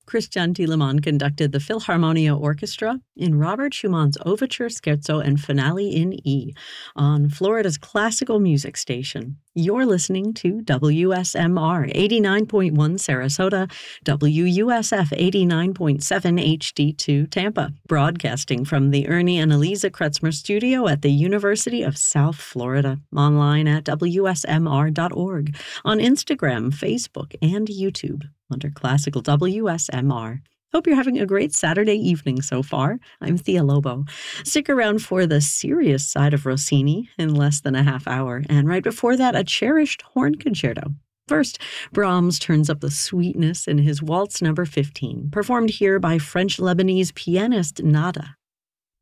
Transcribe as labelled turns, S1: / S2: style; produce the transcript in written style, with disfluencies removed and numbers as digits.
S1: Christian Thielemann conducted the Philharmonia Orchestra in Robert Schumann's Overture, Scherzo, and Finale in E on Florida's classical music station. You're listening to WSMR 89.1 Sarasota, WUSF 89.7 HD2 Tampa, broadcasting from the Ernie and Eliza Kretzmer studio at the University of South Florida, online at WSMR.org, on Instagram, Facebook, and YouTube under Classical WSMR. Hope you're having a great Saturday evening so far. I'm Thea Lobo. Stick around for the serious side of Rossini in less than a half hour, and right before that, a cherished horn concerto. First, Brahms turns up the sweetness in his Waltz No. 15, performed here by French-Lebanese pianist Nada.